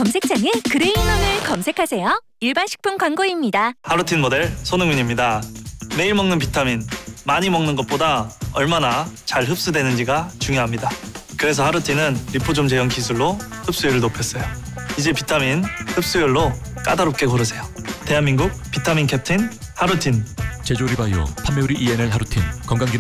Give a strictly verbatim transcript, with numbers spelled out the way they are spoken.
검색창에 그레인원을 검색하세요. 일반식품 광고입니다. 하루틴 모델 손흥민입니다. 매일 먹는 비타민, 많이 먹는 것보다 얼마나 잘 흡수되는지가 중요합니다. 그래서 하루틴은 리포좀 제형 기술로 흡수율을 높였어요. 이제 비타민 흡수율로 까다롭게 고르세요. 대한민국 비타민 캡틴 하루틴. 제조리바이오 판매우리 이엔엘 하루틴 건강기능